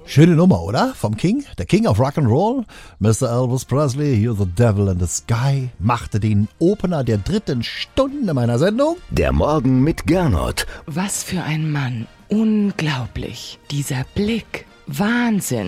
Schöne Nummer, oder? Vom King, der King of Rock'n'Roll, Mr. Elvis Presley, You're the Devil in the Sky, machte den Opener der 3. Stunde meiner Sendung. Der Morgen mit Gernot. Was für ein Mann. Unglaublich. Dieser Blick. Wahnsinn.